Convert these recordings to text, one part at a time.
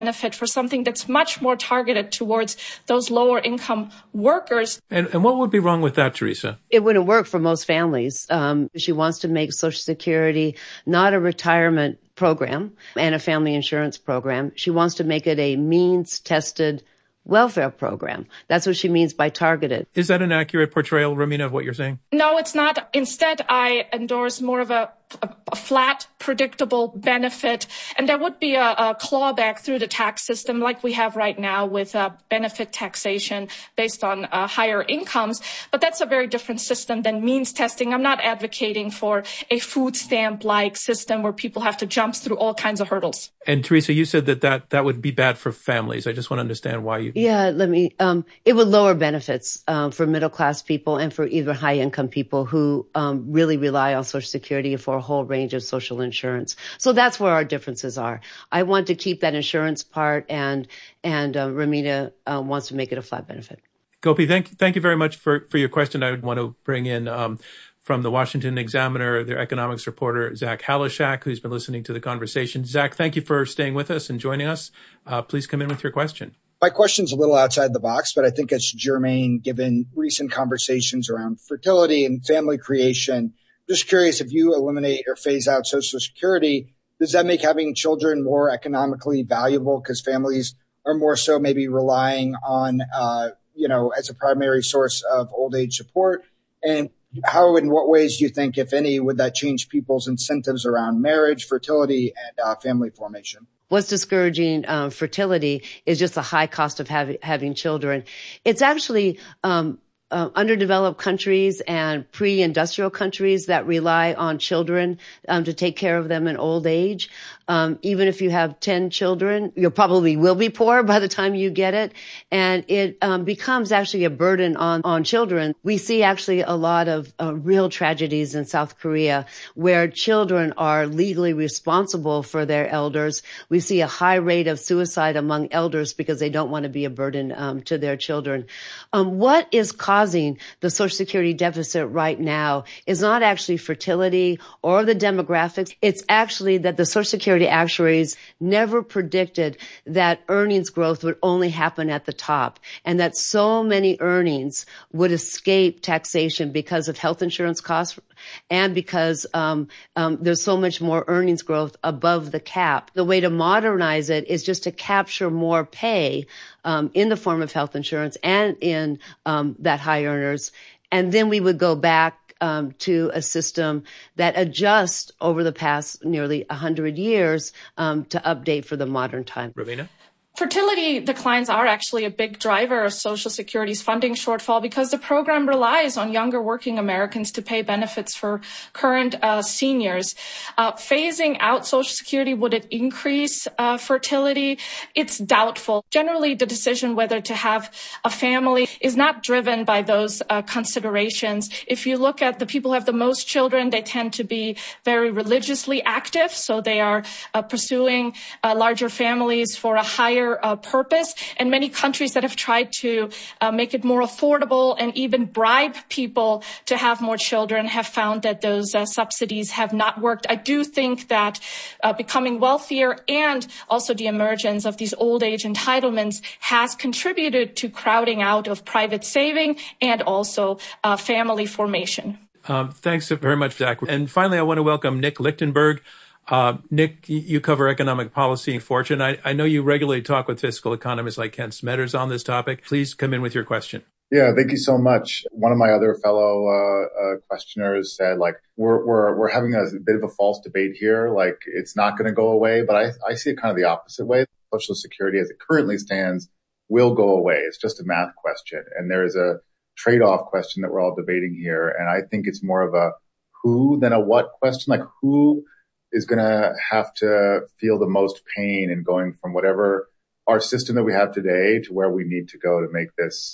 benefit for something that's much more targeted towards those lower income workers. And what would be wrong with that, Teresa? It wouldn't work for most families. She wants to make Social Security not a retirement program and a family insurance program. She wants to make it a means-tested welfare program. That's what she means by targeted. Is that an accurate portrayal, Romina, of what you're saying? No, it's not. Instead, I endorse more of a flat, predictable benefit. And there would be a clawback through the tax system like we have right now with benefit taxation based on higher incomes. But that's a very different system than means testing. I'm not advocating for a food stamp-like system where people have to jump through all kinds of hurdles. And Teresa, you said that would be bad for families. I just want to understand why you... Yeah, it would lower benefits for middle-class people and for even high-income people who really rely on Social Security for a whole range of social insurance. So that's where our differences are. I want to keep that insurance part, and Romina wants to make it a flat benefit. Gopi, thank you very much for your question. I would want to bring in from the Washington Examiner, their economics reporter, Zach Halishak, who's been listening to the conversation. Zach, thank you for staying with us and joining us. Please come in with your question. My question's a little outside the box, but I think it's germane given recent conversations around fertility and family creation. Just curious, if you eliminate or phase out Social Security, does that make having children more economically valuable because families are more so maybe relying on, as a primary source of old age support? And how, in what ways do you think, if any, would that change people's incentives around marriage, fertility, and family formation? What's discouraging fertility is just the high cost of having children. It's actually underdeveloped countries and pre-industrial countries that rely on children to take care of them in old age. Even if you have 10 children, you probably will be poor by the time you get it. And it becomes actually a burden on children. We see actually a lot of real tragedies in South Korea where children are legally responsible for their elders. We see a high rate of suicide among elders because they don't want to be a burden to their children. What is causing the Social Security deficit right now is not actually fertility or the demographics. It's actually that the Social Security actuaries never predicted that earnings growth would only happen at the top and that so many earnings would escape taxation because of health insurance costs and because there's so much more earnings growth above the cap. The way to modernize it is just to capture more pay in the form of health insurance and in that high earners. And then we would go back to a system that adjusts over the past nearly 100 years to update for the modern time. Romina? Fertility declines are actually a big driver of Social Security's funding shortfall because the program relies on younger working Americans to pay benefits for current seniors. Phasing out Social Security, would it increase fertility? It's doubtful. Generally, the decision whether to have a family is not driven by those considerations. If you look at the people who have the most children, they tend to be very religiously active, so they are pursuing larger families for a higher purpose. And many countries that have tried to make it more affordable and even bribe people to have more children have found that those subsidies have not worked. I do think that becoming wealthier and also the emergence of these old age entitlements has contributed to crowding out of private saving and also family formation. Thanks very much, Zach. And finally, I want to welcome Nick Lichtenberg. Nick, you cover economic policy and fortune. I know you regularly talk with fiscal economists like Ken Smetters on this topic. Please come in with your question. Yeah, thank you so much. One of my other fellow questioners said, we're having a bit of a false debate here. It's not going to go away, but I see it kind of the opposite way. Social Security, as it currently stands, will go away. It's just a math question, and there is a trade-off question that we're all debating here. And I think it's more of a who than a what question. Who is going to have to feel the most pain in going from whatever our system that we have today to where we need to go to make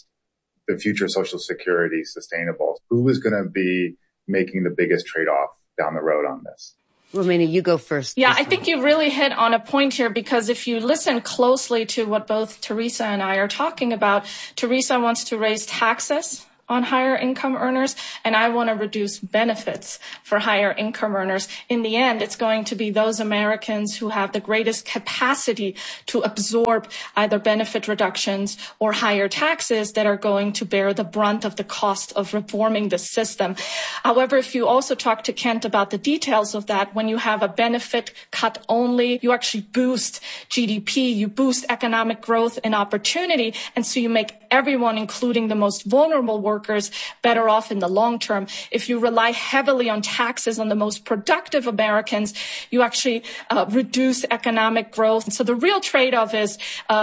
the future Social Security sustainable? Who is going to be making the biggest trade-off down the road on this? Romina, you go first. Yeah, I think you really hit on a point here, because if you listen closely to what both Teresa and I are talking about, Teresa wants to raise taxes on higher income earners, and I want to reduce benefits for higher income earners. In the end, it's going to be those Americans who have the greatest capacity to absorb either benefit reductions or higher taxes that are going to bear the brunt of the cost of reforming the system. However, if you also talk to Kent about the details of that, when you have a benefit cut only, you actually boost GDP, you boost economic growth and opportunity, and so you make everyone, including the most vulnerable workers, better off in the long term. If you rely heavily on taxes on the most productive Americans, you actually reduce economic growth. And so the real trade-off is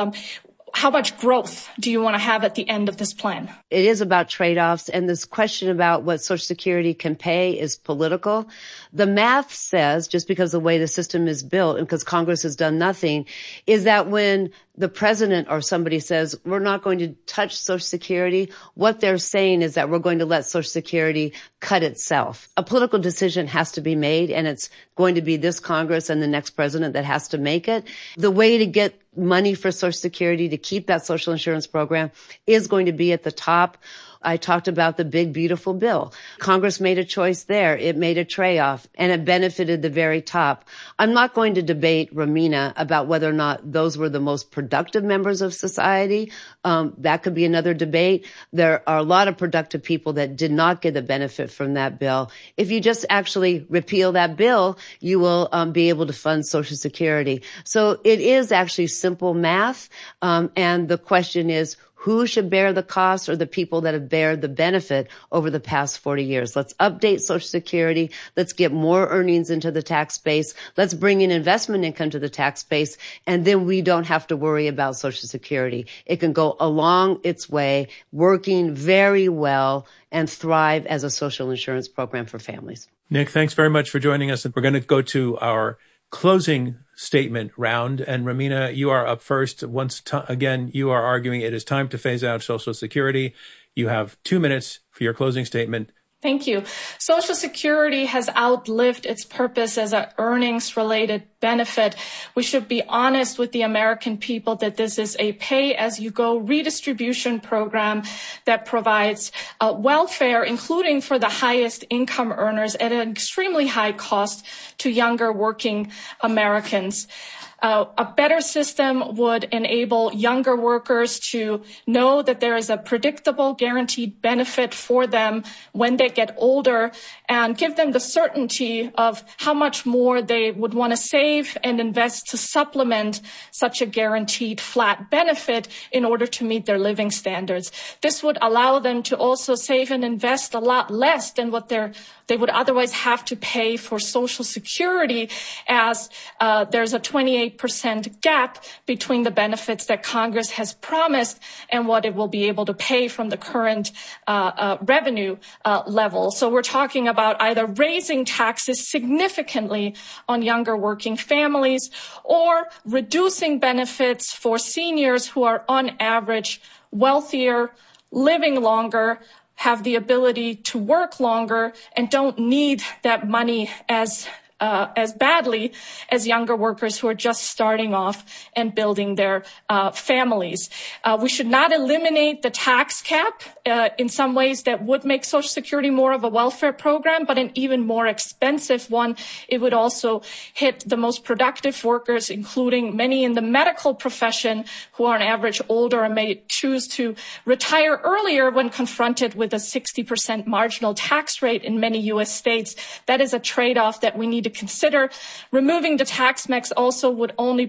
how much growth do you want to have at the end of this plan? It is about trade-offs, and this question about what Social Security can pay is political. The math says, just because of the way the system is built and because Congress has done nothing, is that when the president or somebody says, we're not going to touch Social Security, what they're saying is that we're going to let Social Security cut itself. A political decision has to be made, and it's going to be this Congress and the next president that has to make it. The way to get money for Social Security to keep that social insurance program is going to be at the top. I talked about the big, beautiful bill. Congress made a choice there. It made a trade-off, and it benefited the very top. I'm not going to debate Romina about whether or not those were the most productive members of society. That could be another debate. There are a lot of productive people that did not get the benefit from that bill. If you just actually repeal that bill, you will be able to fund Social Security. So it is actually simple math, and the question is, who should bear the cost, or the people that have bared the benefit over the past 40 years? Let's update Social Security. Let's get more earnings into the tax base. Let's bring in investment income to the tax base. And then we don't have to worry about Social Security. It can go along its way, working very well and thrive as a social insurance program for families. Nick, thanks very much for joining us. We're going to go to our closing statement round. And Romina, you are up first. Again, you are arguing it is time to phase out Social Security. You have 2 minutes for your closing statement. Thank you. Social Security has outlived its purpose as an earnings-related benefit. We should be honest with the American people that this is a pay-as-you-go redistribution program that provides welfare, including for the highest income earners, at an extremely high cost to younger working Americans. A better system would enable younger workers to know that there is a predictable, guaranteed benefit for them when they get older, and give them the certainty of how much more they would want to save and invest to supplement such a guaranteed flat benefit in order to meet their living standards. This would allow them to also save and invest a lot less than what they would otherwise have to pay for Social Security, as there's a 28% gap between the benefits that Congress has promised and what it will be able to pay from the current revenue level. So we're talking about either raising taxes significantly on younger working families, or reducing benefits for seniors who are on average wealthier, living longer, have the ability to work longer, and don't need that money as badly as younger workers who are just starting off and building their families. We should not eliminate the tax cap. In some ways that would make Social Security more of a welfare program, but an even more expensive one. It would also hit the most productive workers, including many in the medical profession who are on average older and may choose to retire earlier when confronted with a 60% marginal tax rate in many U.S. states. That is a trade-off that we need to consider. Removing the tax max also would only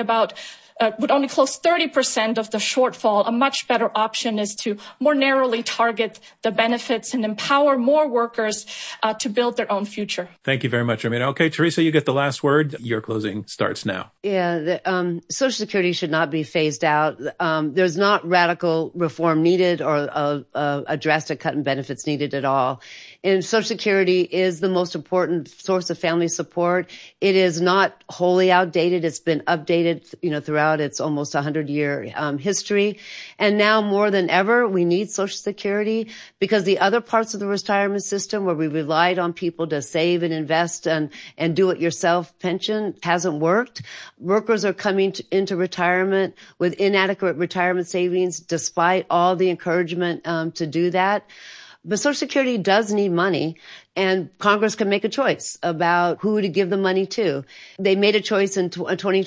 close 30% of the shortfall. A much better option is to more narrowly target the benefits and empower more workers to build their own future. Thank you very much, Romina. Okay, Teresa, you get the last word. Your closing starts now. Yeah, Social Security should not be phased out. There's not radical reform needed or a drastic cut in benefits needed at all. And Social Security is the most important source of family support. It is not wholly outdated. It's been updated, throughout throughout its almost 100-year history. And now more than ever, we need Social Security because the other parts of the retirement system where we relied on people to save and invest and do-it-yourself pension hasn't worked. Workers are coming into retirement with inadequate retirement savings despite all the encouragement to do that. But Social Security does need money, and Congress can make a choice about who to give the money to. They made a choice in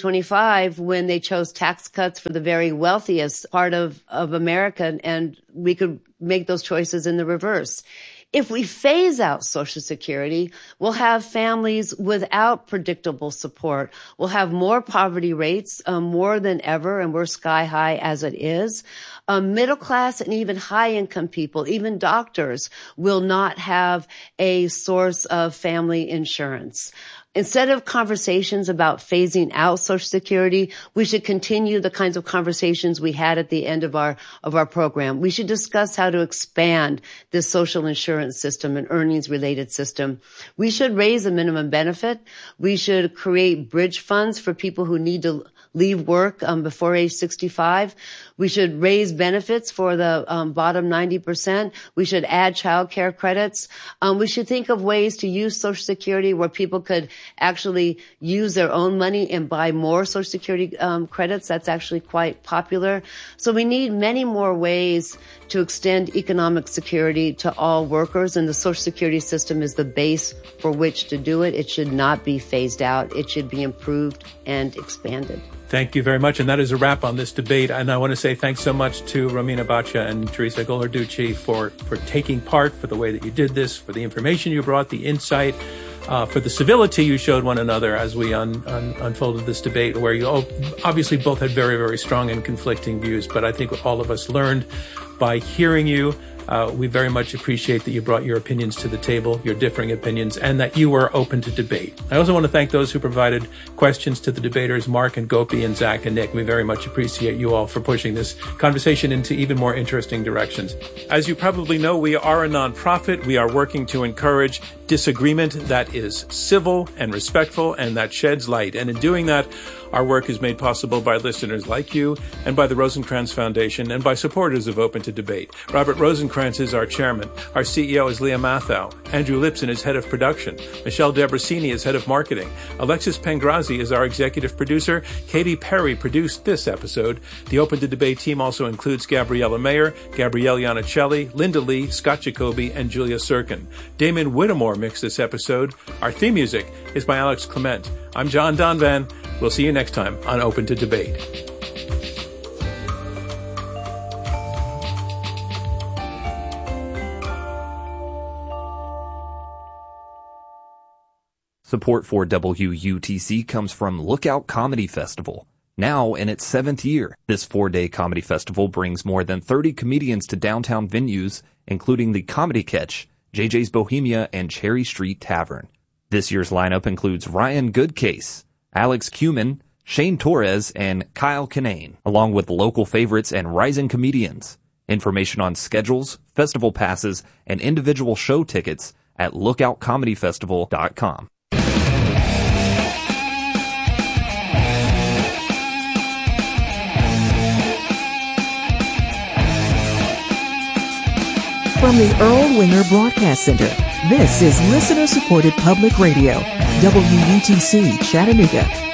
2025 when they chose tax cuts for the very wealthiest part of America, and we could make those choices in the reverse. If we phase out Social Security, we'll have families without predictable support. We'll have more poverty rates, more than ever, and we're sky high as it is. Middle class and even high income people, even doctors, will not have a source of family insurance. Instead of conversations about phasing out Social Security, we should continue the kinds of conversations we had at the end of our program. We should discuss how to expand this social insurance system and earnings related system. We should raise a minimum benefit. We should create bridge funds for people who need to leave work before age 65. We should raise benefits for the bottom 90%. We should add child care credits. We should think of ways to use Social Security where people could actually use their own money and buy more Social Security credits. That's actually quite popular. So we need many more ways to extend economic security to all workers, and the Social Security system is the base for which to do it. It should not be phased out. It should be improved and expanded. Thank you very much. And that is a wrap on this debate. And I want to say thanks so much to Romina Baccia and Teresa Ghilarducci for taking part, for the way that you did this, for the information you brought, the insight, for the civility you showed one another as we unfolded this debate, where you obviously both had very, very strong and conflicting views. But I think all of us learned by hearing you. We very much appreciate that you brought your opinions to the table, your differing opinions, and that you were open to debate. I also want to thank those who provided questions to the debaters, Mark and Gopi and Zach and Nick. We very much appreciate you all for pushing this conversation into even more interesting directions. As you probably know, we are a nonprofit. We are working to encourage disagreement that is civil and respectful and that sheds light. And in doing that, our work is made possible by listeners like you and by the Rosencrantz Foundation and by supporters of Open to Debate. Robert Rosencrantz is our chairman. Our CEO is Leah Mathau. Andrew Lipson is head of production. Michelle Debrasini is head of marketing. Alexis Pengrazi is our executive producer. Katy Perry produced this episode. The Open to Debate team also includes Gabriella Mayer, Gabrielle Iannicelli, Linda Lee, Scott Jacoby, and Julia Sirkin. Damon Whittemore mixed this episode. Our theme music is by Alex Clement. I'm John Donvan. We'll see you next time on Open to Debate. Support for WUTC comes from Lookout Comedy Festival. Now in its 7th year, this 4-day comedy festival brings more than 30 comedians to downtown venues, including the Comedy Catch, JJ's Bohemia, and Cherry Street Tavern. This year's lineup includes Ryan Goodcase, Alex Cuman, Shane Torres, and Kyle Kinane, along with local favorites and rising comedians. Information on schedules, festival passes, and individual show tickets at lookoutcomedyfestival.com. From the Earl Winger Broadcast Center, this is listener-supported public radio, WUTC Chattanooga.